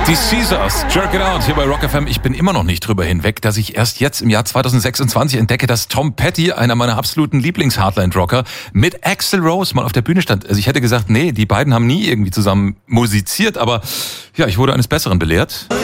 Die Caesars, Jerk It Out hier bei Rock FM. Ich bin immer noch nicht drüber hinweg, dass ich erst jetzt im Jahr 2026 entdecke, dass Tom Petty, einer meiner absoluten Lieblings-Heartland-Rocker, mit Axl Rose mal auf der Bühne stand. Also ich hätte gesagt, nee, die beiden haben nie irgendwie zusammen musiziert, aber ja, ich wurde eines Besseren belehrt.